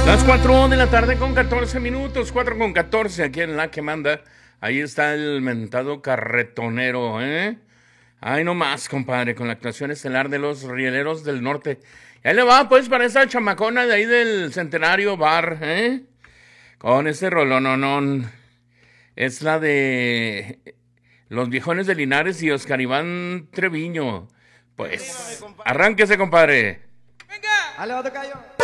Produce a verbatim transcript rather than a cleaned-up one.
Las cuatro de la tarde con catorce minutos, cuatro con catorce aquí en La Que Manda. Ahí está el mentado carretonero, ¿eh? Ay, no más, compadre, con la actuación estelar de los Rieleros del Norte. Y ahí le va, pues, para esa chamacona de ahí del Centenario Bar, ¿eh? Con ese rolononón. Es la de Los Viejones de Linares y Oscar Iván Treviño. Pues, arránquese, compadre. ¡Venga! ¡Ale, otro callo!